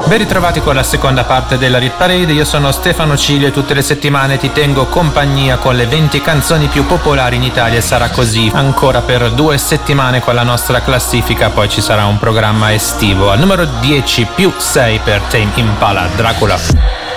Ben ritrovati con la seconda parte della Hit Parade. Io sono Stefano Cilio e tutte le settimane ti tengo compagnia con le 20 canzoni più popolari in Italia e sarà così ancora per 2 settimane con la nostra classifica, poi ci sarà un programma estivo. Al numero 10 più 6 per Tame Impala, Dracula.